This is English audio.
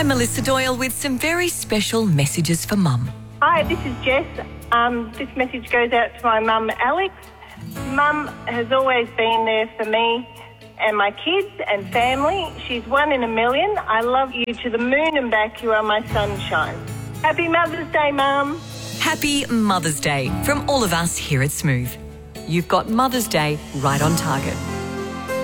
Melissa Doyle with some very special messages for Mum. Hi, this is Jess. This message goes out to my mum, Alex. Mum has always been there for me and my kids and family. She's one in a million. I love you to the moon and back. You are my sunshine. Happy Mother's Day, Mum. Happy Mother's Day from all of us here at Smooth. You've got Mother's Day right on target.